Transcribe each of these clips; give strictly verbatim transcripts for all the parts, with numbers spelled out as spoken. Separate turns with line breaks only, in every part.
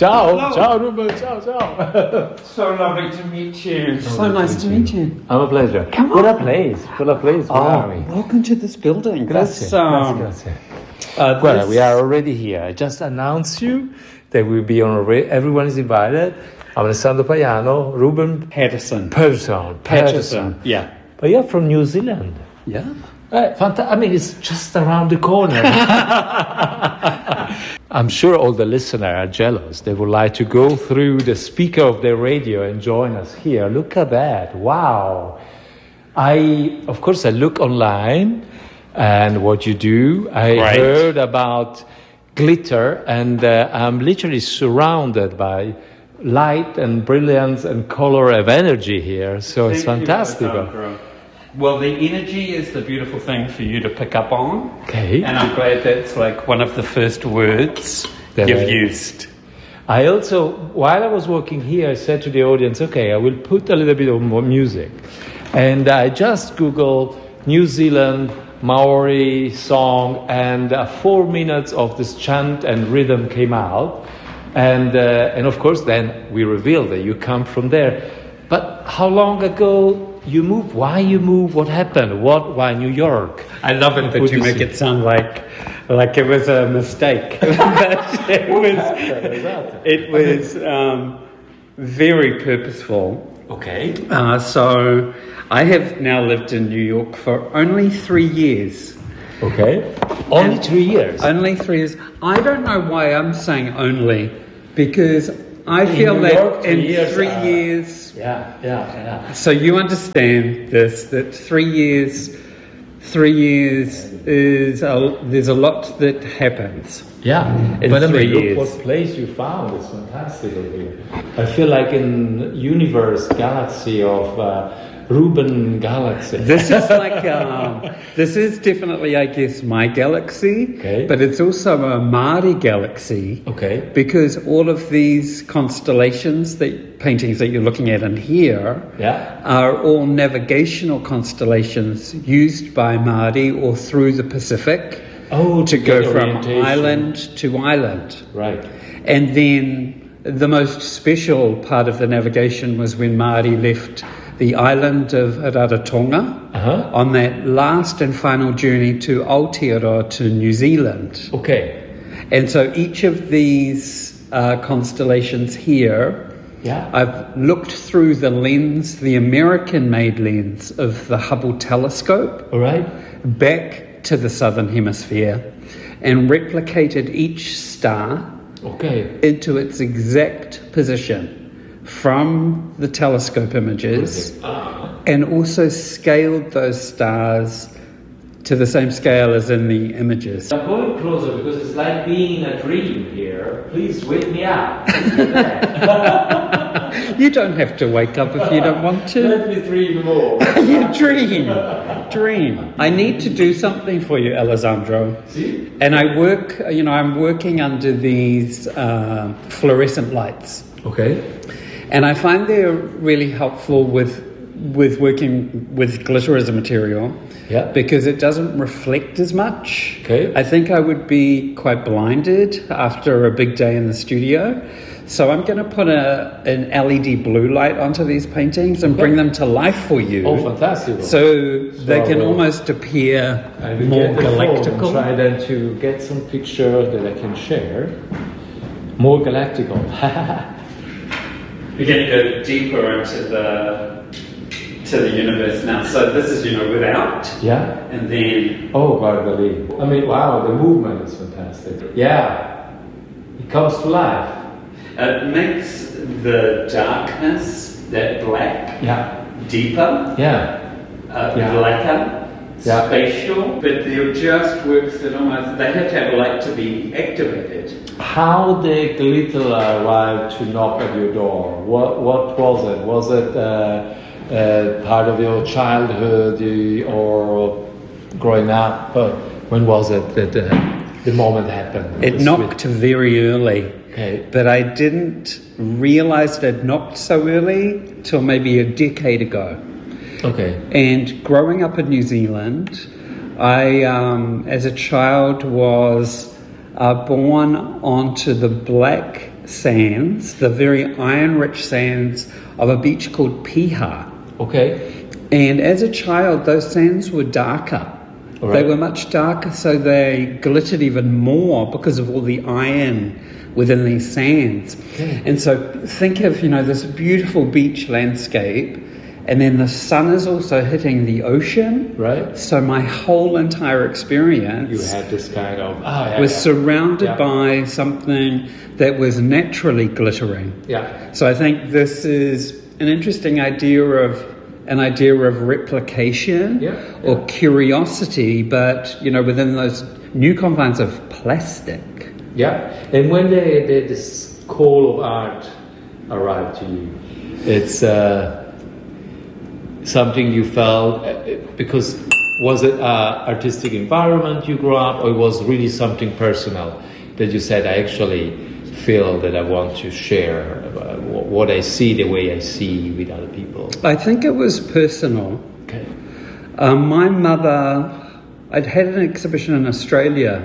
Ciao,
Hello.
ciao, Ruben, ciao, ciao.
So lovely to meet you.
So nice to meet you.
Have a pleasure.
Come
What
on.
a place, what a place. Where are we?
Welcome to this building.
Grazie,
This, um,
grazie, grazie.
uh,
Well,
this-
we are already here. I just announced you that we'll be on a ra- everyone is invited. I'm Alessandro Paiano, Ruben
Patterson.
Patterson.
Patterson. Yeah.
But you're from New Zealand.
Yeah.
Uh, fanta- I mean, it's just around the corner. I'm sure all the listeners are jealous. They would like to go through the speaker of their radio and join us here. Look at that. Wow. I, of course, I look online and what you do. I
Right.
heard about glitter, and uh, I'm literally surrounded by light and brilliance and color of energy here. So it's
Thank you,
fantastic.
Alessandro. Well, the energy is the beautiful thing for you to pick up on.
Okay.
And I'm glad that's like one of the first words
That
you've
I-
used.
I also, while I was working here, I said to the audience, okay, I will put a little bit of more music. And I just Googled New Zealand Maori song, and uh, four minutes of this chant and rhythm came out. And, uh, and of course, then we revealed that you come from there. But how long ago you moved? Why you moved? What happened? What? Why New York?
I love it that
What
you
do you
make
see?
it sound like like it was a mistake. But it was it was um, very purposeful.
Okay.
Uh, so I have now lived in New York for only three years.
Okay. Only three years.
Only three years. I don't know why I'm saying only, because I
In
feel
New
that
York,
in
three years
three
are-
years.
Yeah, yeah, yeah.
So you understand this, that three years, three years is, a, there's a lot that happens.
Yeah,
In
but I
three
mean, look
years.
what place you found. It's fantastic over here. I feel like in universe, galaxy of uh, Ruben Galaxy.
This is like, um, this is definitely, I guess, my galaxy,
Okay.
but it's also a Māori galaxy.
Okay.
Because all of these constellations, that paintings that you're looking at in here,
Yeah.
are all navigational constellations used by Māori or through the Pacific
Oh,
to
get
go from
orientation.
island to island.
Right.
And then the most special part of the navigation was when Māori left the island of Rarotonga
Uh-huh.
on that last and final journey to Aotearoa to New Zealand.
Okay.
And so each of these uh, constellations here,
Yeah.
I've looked through the lens, the American-made lens of the Hubble telescope,
All right.
back to the southern hemisphere, and replicated each star
Okay.
into its exact position from the telescope images, and also scaled those stars to the same scale as in the images.
I'm going closer because it's like being in a dream here. Please wake me up.
You don't have to wake up if you don't want to.
Let me dream more.
You dream, dream. I need to do something for you, Alessandro.
See?
And I work, you know, I'm working under these uh, fluorescent lights.
Okay.
And I find they're really helpful with with working with glitter as a material.
Yeah.
Because it doesn't reflect as much.
Okay.
I think I would be quite blinded after a big day in the studio. So I'm going to put a an L E D blue light onto these paintings and
Okay.
bring them to life for you.
Oh, fantastic.
So they
So I
can
will-
almost appear
I will
more
get the phone and
galactical.
try then to get some picture that I can share. More galactical.
We're going to go deeper into the to the universe now. So this is, you know, without,
Yeah.
and then
Oh, Barbali. I mean, wow, the movement is fantastic. Yeah. It comes to life.
it makes the darkness, that black,
Yeah.
deeper,
Yeah.
uh,
Yeah.
blacker,
Yeah.
spatial. But they're just works that almost they have to have light to be activated.
How did glitter arrive to knock at your door? What What was it? Was it uh, uh, part of your childhood uh, or growing up? Uh, when was it that uh, the moment happened?
It
The
knocked very early.
Okay.
But I didn't realize it had knocked so early till maybe a decade ago.
Okay.
And growing up in New Zealand, I, um, as a child, was uh, born onto the black sands, the very iron-rich sands of a beach called Piha.
Okay.
And as a child, those sands were darker.
All right.
They were much darker, so they glittered even more because of all the iron within these sands.
Okay.
And so think of, you know, this beautiful beach landscape, and then the sun is also hitting the ocean.
Right.
So my whole entire experience
You had this kind of ah, yeah,
was
yeah.
surrounded
Yeah.
by something that was naturally glittering.
Yeah.
So I think this is an interesting idea of an idea of replication
Yeah,
or
yeah.
curiosity, but you know, within those new confines of plastic.
Yeah. And when the, the, this call of art arrived to you, it's uh, something you felt uh, because was it an artistic environment you grew up, or it was really something personal that you said, I actually feel that I want to share uh, what I see the way I see with other people?
I think it was personal.
Okay.
Um, my mother, I'd had an exhibition in Australia,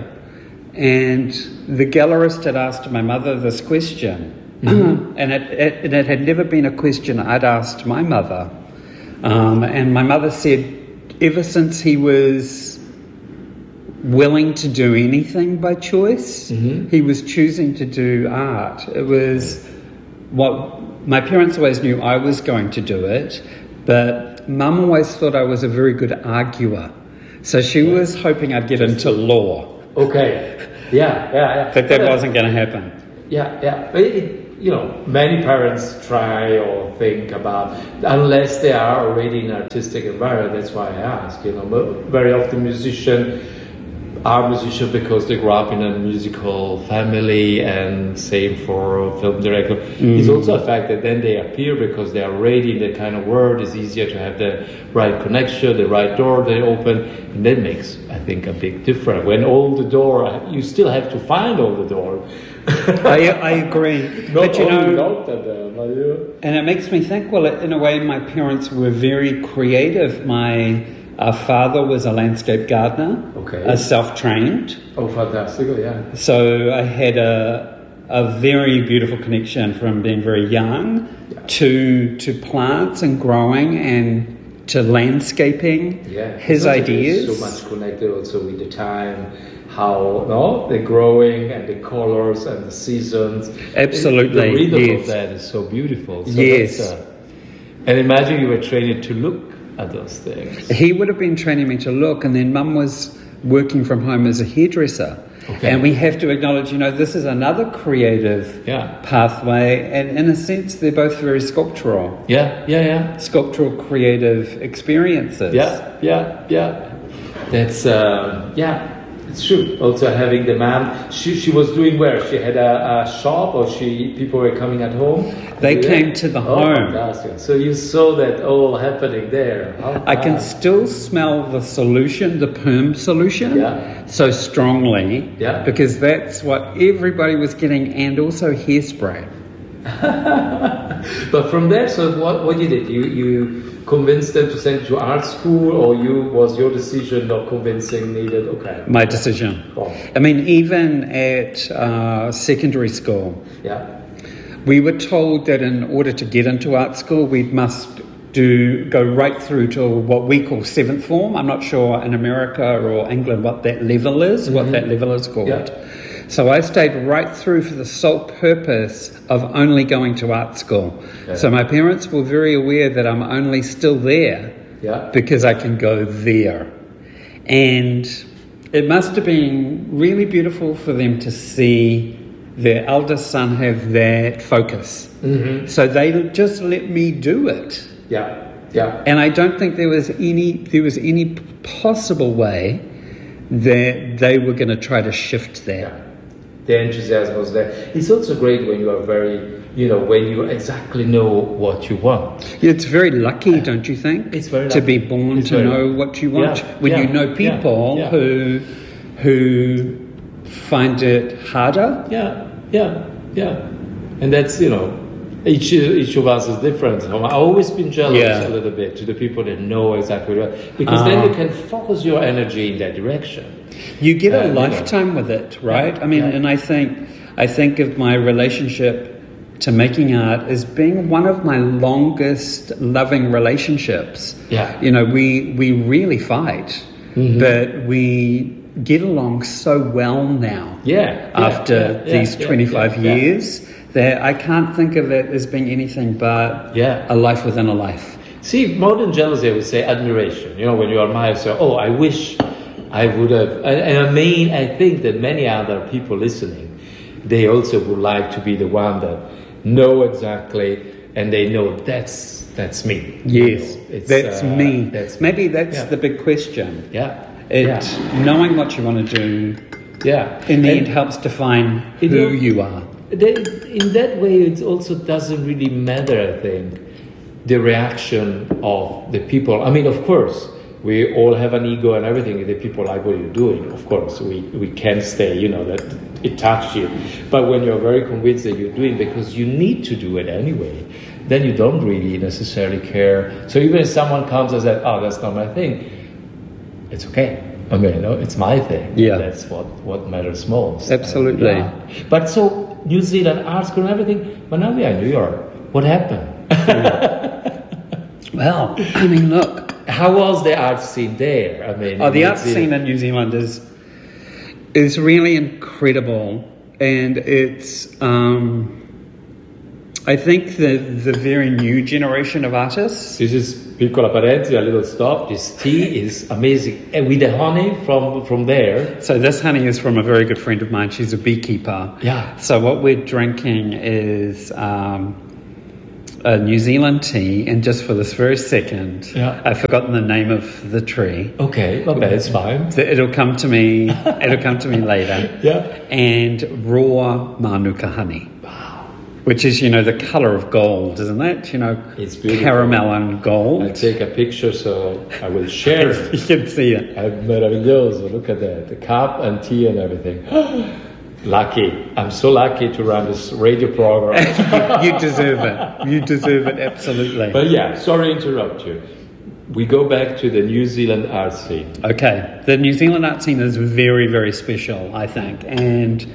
and the gallerist had asked my mother this question, mm-hmm. and it, it, and it had never been a question I'd asked my mother. Um, and my mother said, ever since he was willing to do anything by choice,
mm-hmm.
he was choosing to do art. It was what my parents always knew I was going to do it, but Mum always thought I was a very good arguer. So she yeah. was hoping I'd get into law.
Okay. Yeah, yeah, yeah.
But that
yeah.
wasn't going to happen.
Yeah, yeah. But it, you know, many parents try or think about, unless they are already in an artistic environment. That's why I ask. You know, but very often musicians are musicians because they grew up in a musical family, and same for a film director. Mm. It's also a fact that then they appear because they are already in that kind of world. It's easier to have the right connection, the right door they open, and that makes, I think, a big difference. When all the door, you still have to find all the door.
I, I agree.
Not
but you know,
not that, uh,
and it makes me think, well, in a way, my parents were very creative. My uh, father was a landscape gardener,
okay.
uh, self-trained.
Oh, fantastic, yeah.
So I had a, a very beautiful connection from being very young
yeah.
to to plants and growing and to landscaping,
yeah.
his
because
ideas.
So much connected also with the time, how no the growing and the colors and the seasons.
Absolutely,
the rhythm
yes.
of that is so beautiful. So
yes,
uh, and imagine you were trained to look at those things.
He would have been training me to look, and then Mum was working from home as a hairdresser.
Okay.
And we have to acknowledge, you know, this is another creative
yeah.
pathway, and in a sense, they're both very sculptural.
Yeah, yeah, yeah.
Sculptural creative experiences.
Yeah, yeah, yeah. That's uh, yeah. It's true. Also having the mom, she she was doing where? She had a, a shop, or she people were coming at home?
They
yeah.
came to the
oh,
home.
Fantastic. So you saw that all happening there. How
I can
fast.
still smell the solution, the perm solution,
yeah.
so strongly,
yeah.
because that's what everybody was getting, and also hairspray.
But from there, so what what you did? You you convinced them to send you to art school, or you was your decision not convincing needed? Okay.
My decision.
Oh.
I mean, even at uh, secondary school,
yeah.
we were told that in order to get into art school, we must do go right through to what we call seventh form. I'm not sure in America or England what that level is, mm-hmm. what that level is called.
Yeah.
So I stayed right through for the sole purpose of only going to art school.
Yeah.
So my parents were very aware that I'm only still there
yeah.
because I can go there. And it must have been really beautiful for them to see their eldest son have that focus.
Mm-hmm.
So they just let me do it.
Yeah, yeah.
And I don't think there was any there was any possible way that they were going to try to shift that.
Yeah. The enthusiasm was there. It's also great when you are very, you know, when you exactly know what you want.
It's very lucky, don't you think?
It's very
to
lucky.
be born
It's
to
very
know what you want.
Yeah,
when
yeah,
you know people
yeah, yeah.
who who find it harder.
Yeah, yeah, yeah. And that's, you know, each each of us is different. I've always been jealous
Yeah.
a little bit to the people that know exactly what, because
uh,
then you can focus your energy in that direction.
You get a
Uh, you know.
lifetime with it, right?
Yeah,
I mean,
yeah.
and I think I think of my relationship to making art as being one of my longest loving relationships.
Yeah.
You know, we, we really fight,
Mm-hmm.
but we get along so well now.
Yeah. yeah
After
yeah,
these
yeah,
twenty-five
yeah,
years,
yeah.
that I can't think of it as being anything but
Yeah.
a life within a life.
See, more than jealousy, I would say admiration. You know, when you admire, so, oh, I wish I would have. And, and I mean, I think that many other people listening, they also would like to be the one that know exactly, and they know that's that's me.
Yes,
you know, it's,
that's
uh,
me.
That's
Maybe that's
yeah.
the big question.
Yeah.
It
yeah.
knowing what you want to do,
Yeah.
in the
And
end, helps define
you
who
know,
you are.
they, in that way, it also doesn't really matter, I think, the reaction of the people. I mean, of course, we all have an ego and everything. The people like what you're doing, of course. We, we can't stay, you know, that it touched you. But when you're very convinced that you're doing because you need to do it anyway, then you don't really necessarily care. So even if someone comes and says, oh, that's not my thing, it's okay. I mean, you know, it's my thing.
Yeah.
That's what, what matters most.
Absolutely.
And, yeah. But so New Zealand, art school and everything, but now we are in New York. What happened?
Well, I mean, look.
How was the art scene there? I mean,
Oh, the
in
art
New Zealand?
scene in New Zealand is is really incredible, and it's um, I think the the very new generation of artists.
This is piccola parentesi, a little stop. This tea is amazing, and with the honey from from there.
So this honey is from a very good friend of mine. She's a beekeeper.
Yeah.
So what we're drinking is um, a New Zealand tea, and just for this very second,
Yeah.
I've forgotten the name of the tree.
Okay, okay, it's fine.
It'll come to me. It'll come to me later.
Yeah.
And raw manuka honey.
Wow.
Which is, you know, the color of gold, isn't it? You know,
It's beautiful.
caramel and gold.
I take a picture, so I will share it.
You can see it.
I'm meraviglioso. Look at that, the cup and tea and everything. Lucky. I'm so lucky to run this radio program.
You deserve it. You deserve it, absolutely.
But yeah, sorry to interrupt you. We go back to the New Zealand art scene.
Okay, the New Zealand art scene is very, very special, I think, and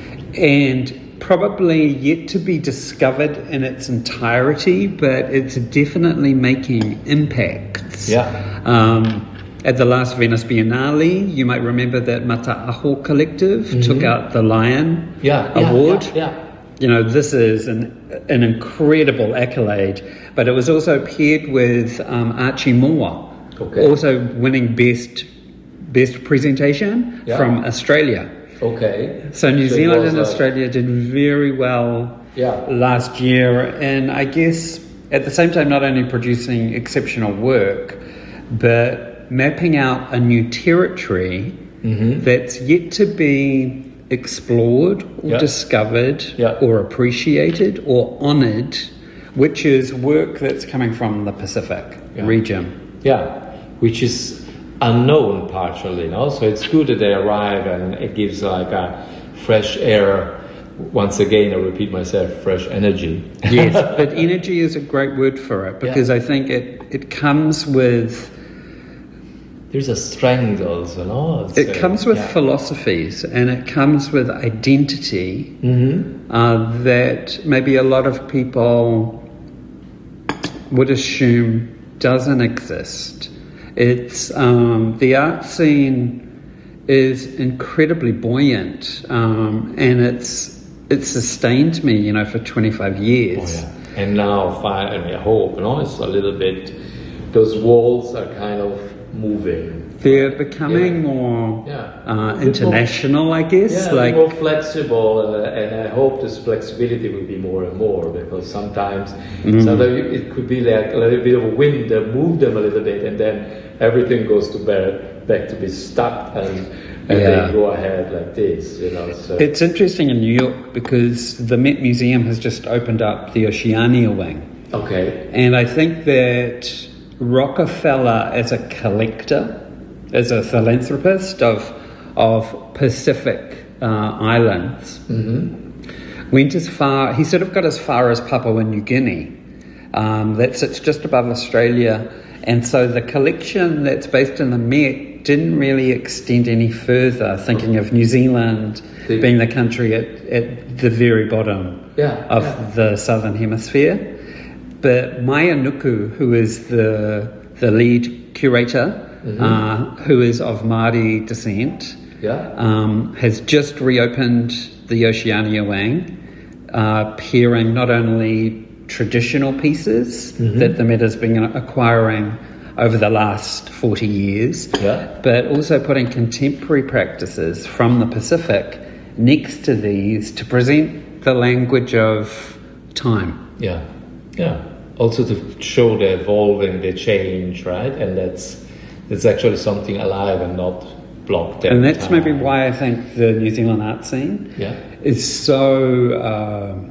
and probably yet to be discovered in its entirety, but it's definitely making impacts.
Yeah.
Um, at the last Venice Biennale, you might remember that Mataaho Collective mm-hmm. took out the Lion
yeah,
Award.
Yeah, yeah, yeah.
You know, this is an an incredible accolade, but it was also paired with um, Archie Moore,
Okay.
also winning best best presentation
Yeah.
from Australia.
Okay.
So New
So it
Zealand
was,
and
uh,
Australia did very well
Yeah.
last year, and I guess at the same time not only producing exceptional work, but mapping out a new territory
Mm-hmm.
that's yet to be explored or
Yeah.
discovered
Yeah.
or appreciated or honoured, which is work that's coming from the Pacific
Yeah.
region.
Yeah, which is unknown partially, no? So it's good that they arrive and it gives like a fresh air. Once again, I repeat myself, fresh energy.
Yes, but energy is a great word for it because
Yeah.
I think it, it comes with
There's a strength also, no? It's,
it
uh,
comes with
yeah.
philosophies and it comes with identity
Mm-hmm.
uh, that maybe a lot of people would assume doesn't exist. It's um, the art scene is incredibly buoyant, um, and it's it's sustained me, you know, for twenty-five years.
Oh, yeah. And now, finally, I hope, no, it's a little bit. Those walls are kind of moving.
They're becoming
Yeah.
more
Yeah.
uh,
A bit
international, I guess.
Yeah,
like
more flexible, uh, and I hope this flexibility will be more and more because sometimes,
Mm.
sometimes it could be like a little bit of a wind that move them a little bit, and then everything goes to back, back to be stuck, and, and
Yeah.
they go ahead like this, you know. So
it's interesting in New York because the Met Museum has just opened up the Oceania wing.
okay,
And I think that Rockefeller, as a collector, as a philanthropist of of Pacific uh, islands,
mm-hmm.
went as far. He sort of got as far as Papua New Guinea. Um, that sits just above Australia, and so the collection that's based in the Met didn't really extend any further, thinking of New Zealand
The-
being the country at, at the very bottom
Yeah,
of
yeah.
the southern hemisphere. But Maya Nuku, who is the the lead curator,
Mm-hmm.
uh, who is of Māori descent,
Yeah.
um, has just reopened the Oceania Wing, uh, pairing not only traditional pieces
Mm-hmm.
that the Meta's been acquiring over the last forty years,
Yeah.
but also putting contemporary practices from the Pacific next to these to present the language of time.
Yeah, yeah. Also to show the evolving, the change, right? And that's that's actually something alive and not blocked.
And
every
that's
time.
maybe why I think the New Zealand art scene
Yeah.
is so um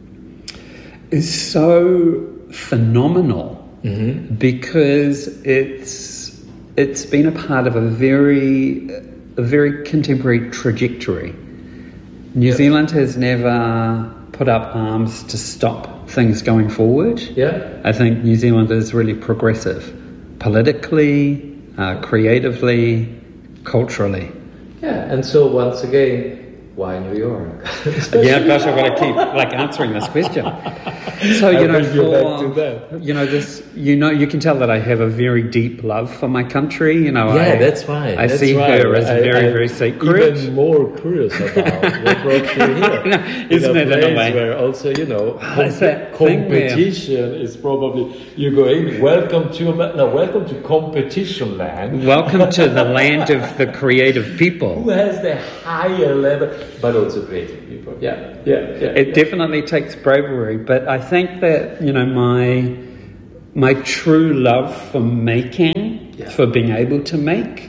is so phenomenal
Mm-hmm.
because it's it's been a part of a very a very contemporary trajectory. New
Yeah.
Zealand has never put up arms to stop things going forward.
Yeah.
I think New Zealand is really progressive, politically, uh, creatively, culturally.
Yeah. And so once again, why New York?
Yeah, gosh, I've got to keep like answering this question. So you
I'll
know,
bring you back to
for
that.
you know this, you know, you can tell that I have a very deep love for my country. You know,
Yeah,
I,
that's fine.
I
That's
see
right.
her as
I-
very,
I'm
very sacred.
Even more curious about what brought you here.
No, isn't
in
it
a
in a
place
way?
where also, you know,
It's that thing where-
competition is probably you go in. Welcome to no, welcome to competition land.
Welcome to the land of the creative
Who
people.
has the higher level, but also creative people. Yeah, yeah, yeah.
It
yeah.
definitely takes bravery, but I think that you know my my true love for making,
Yeah.
for being able to make.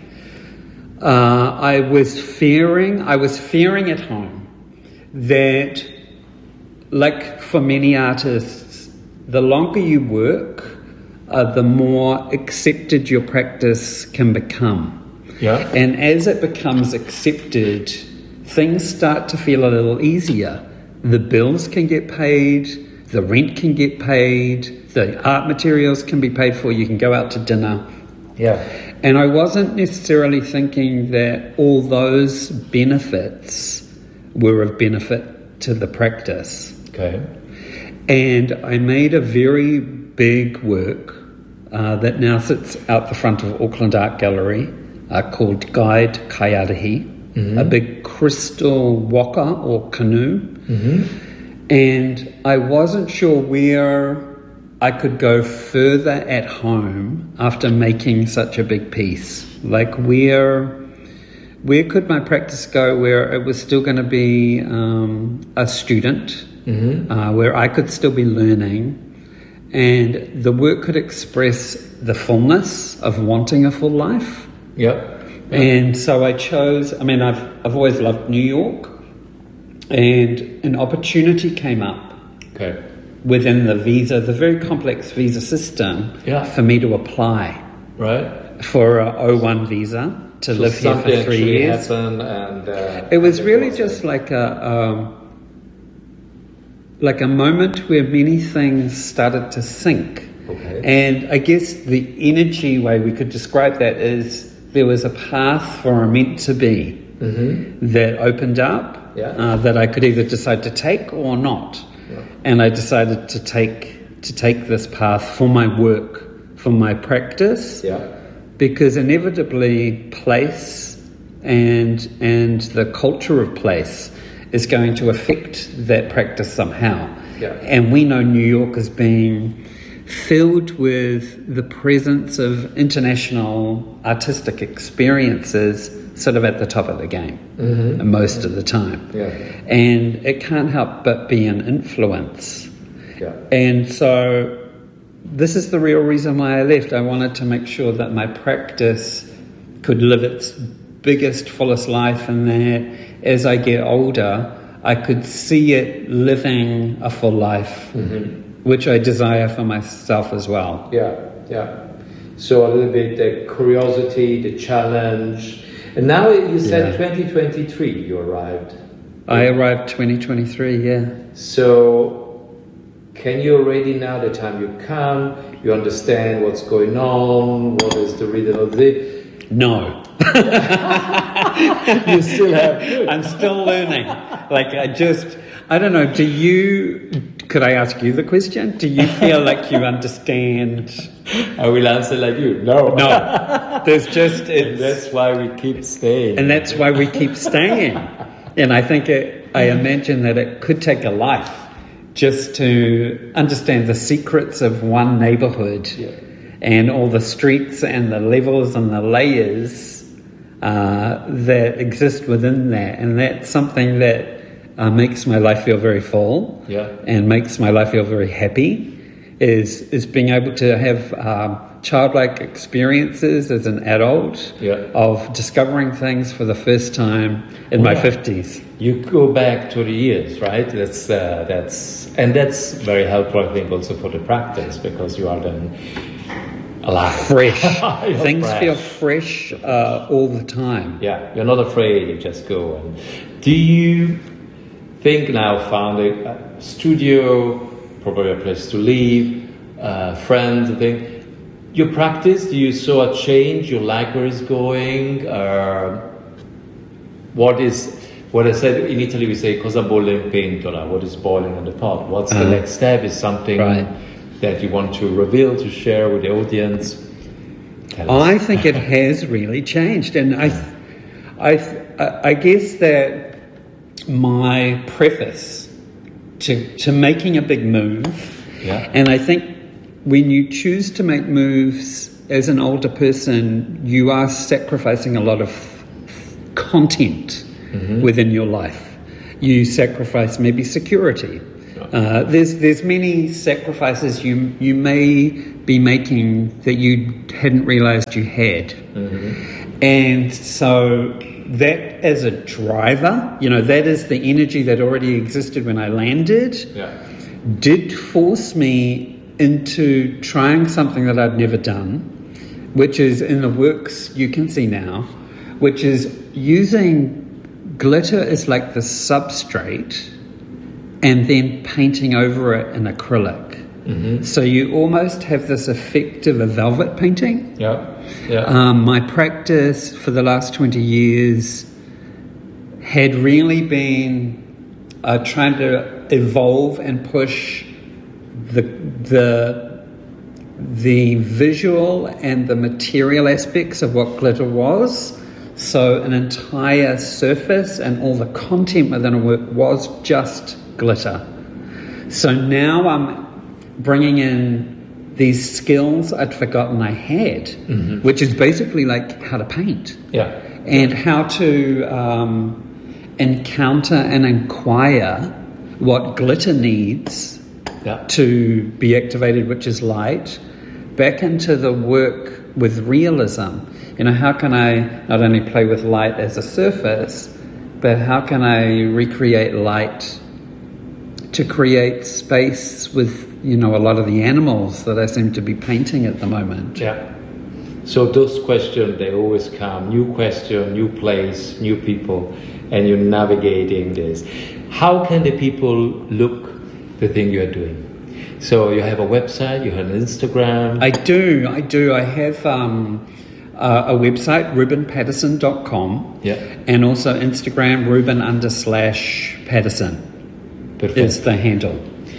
Uh, I was fearing, I was fearing at home that, like for many artists, the longer you work, uh, the more accepted your practice can become.
Yeah.
And as it becomes accepted, things start to feel a little easier. The bills can get paid, the rent can get paid, the art materials can be paid for, you can go out to dinner.
Yeah.
And I wasn't necessarily thinking that all those benefits were of benefit to the practice.
Okay.
And I made a very big work uh, that now sits out the front of Auckland Art Gallery uh, called Guide Kaiarahi, mm-hmm. a big crystal waka or canoe.
Mm-hmm.
And I wasn't sure where I could go further at home after making such a big piece. Like where where could my practice go where it was still going to be um, a student,
Mm-hmm.
uh, where I could still be learning, and the work could express the fullness of wanting a full life.
Yeah.
And so I chose, I mean, I've, I've always loved New York, and an opportunity came up
Okay.
within the visa, the very complex visa system,
Yeah.
for me to apply
Right.
for a O one visa to
So
live here for
something
three
actually
years.
happened and uh,
It was
and
really
was
just like a um, like a moment where many things started to sink.
Okay.
And I guess the energy way we could describe that is there was a path for a meant to be
Mm-hmm.
that opened up,
Yeah.
uh, that I could either decide to take or not.
Yeah.
And I decided to take to take this path for my work, for my practice,
Yeah.
because inevitably place and and the culture of place is going to affect that practice somehow.
Yeah.
And we know New York as being filled with the presence of international artistic experiences sort of at the top of the game,
Mm-hmm.
most of the time.
Yeah.
And it can't help but be an influence.
Yeah.
And so this is the real reason why I left. I wanted to make sure that my practice could live its biggest, fullest life, and that as I get older, I could see it living a full life,
Mm-hmm.
which I desire for myself as well.
Yeah. Yeah. So a little bit the curiosity, the challenge, and now you said
Yeah.
twenty twenty-three you arrived.
I arrived twenty twenty-three, yeah.
So can you already now, the time you come, you understand what's going on, what is the rhythm of the
No.
You still have food.
I'm still learning. Like, I just, I don't know, do you, could I ask you the question? Do you feel like you understand?
I will answer like you. No.
No. There's just,
And
it's,
that's why we keep staying.
and that's why we keep staying. And I think it, I imagine that it could take a life just to understand the secrets of one neighborhood.
Yeah.
And all the streets and the levels and the layers uh, that exist within that. And that's something that uh, makes my life feel very full,
Yeah.
and makes my life feel very happy, is is being able to have um, childlike experiences as an adult,
Yeah.
of discovering things for the first time in my
Yeah.
fifties.
You go back to the years, right? That's uh, that's and that's very helpful, I think, also for the practice, because you are then alive,
Fresh.
You're
Things
fresh.
feel fresh uh, all the time.
Yeah, you're not afraid. You just go. And do you think now found a, a studio, probably a place to live, uh, friends? I think your practice. Do you saw a change? You like where it's going? Uh, what is what I said in Italy? We say cosa bolle in pentola. What is boiling in the pot? What's the
Uh-huh.
next step? Is something
Right.
that you want to reveal, to share with the audience? Tell us.
I think it has really changed, and I, I, I guess that my preface to to making a big move,
Yeah.
and I think when you choose to make moves as an older person, you are sacrificing a lot of content within your life. You sacrifice maybe security. Uh, there's there's many sacrifices you you may be making that you hadn't realized you had, and so that as a driver, you know, that is the energy that already existed when I landed,
Yeah.
did force me into trying something that I'd never done, which is in the works you can see now, which is using glitter as like the substrate and then painting over it in acrylic. So you almost have this effect of a velvet painting.
Yeah. Yeah.
Um, my practice for the last twenty years had really been uh, trying to evolve and push the the the visual and the material aspects of what glitter was. So an entire surface and all the content within a work was just glitter. So now I'm bringing in these skills I'd forgotten I had, which is basically like how to paint
Yeah.
and how to um, encounter and inquire what glitter needs
Yeah.
to be activated, which is light, back into the work with realism. You know, how can I not only play with light as a surface, but how can I recreate light to create space with, you know, a lot of the animals that I seem to be painting at the moment?
Yeah. So those questions, they always come. New question, new place, new people, and you're navigating this. How can the people look the thing you're doing? So you have a website, you have an Instagram.
I do, I do. I have um, uh, a website, ruben patterson dot com,
Yeah.
and also Instagram, ruben under slash patterson
Perfect.
is the handle.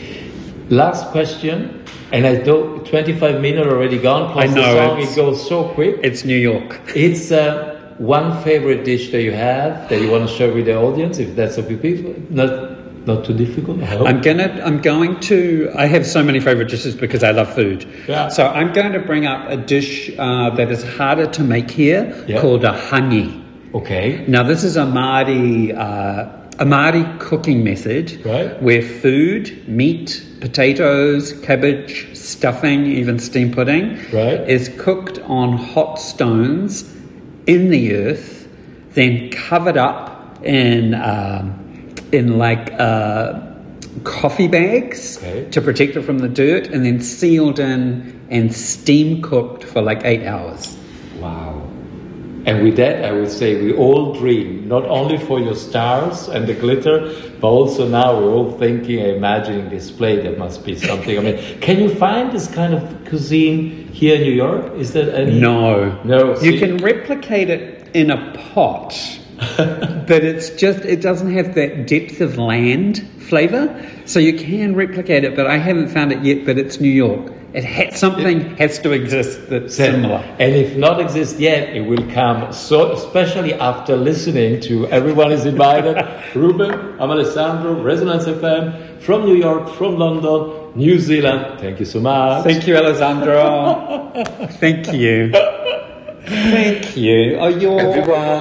Last question, and I thought twenty-five minutes already gone. Plus
I know,
the song,
it's-
it goes so quick.
It's New York.
It's uh, one favorite dish that you have that you want to share with the audience, if that's a bit people. Not not too difficult, I hope.
I'm gonna. I'm going to. I have so many favorite dishes because I love food.
Yeah.
So I'm going to bring up a dish uh, that is harder to make here,
Yeah.
called a hangi.
Okay.
Now this is a Māori uh, a Māori cooking method,
Right.
where food, meat, potatoes, cabbage, stuffing, even steamed pudding,
Right.
is cooked on hot stones in the earth, then covered up in um, in like uh, coffee bags
Okay.
to protect it from the dirt, and then sealed in and steam cooked for like eight hours.
Wow. And with that, I would say we all dream, not only for your stars and the glitter, but also now we're all thinking and imagining this plate. That must be something. I mean, can you find this kind of cuisine here in New York? Is that any?
No.
No. so
You can replicate it in a pot, but it's just, it doesn't have that depth of land flavour. So you can replicate it, but I haven't found it yet, but it's New York. It ha- something has to exist that's similar.
And if not exist yet, it will come. So, especially after listening to Everyone is Invited, Ruben, I'm Alessandro, Resonance F M, from New York, from London, New Zealand. Thank you so much.
Thank you, Alessandro. Thank you. Thank you. Oh, you're...
Everyone.